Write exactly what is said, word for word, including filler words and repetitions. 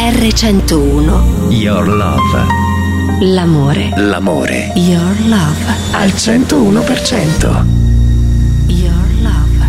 erre centouno. Your Love. L'amore. L'amore. Your Love. Al centouno per cento. Your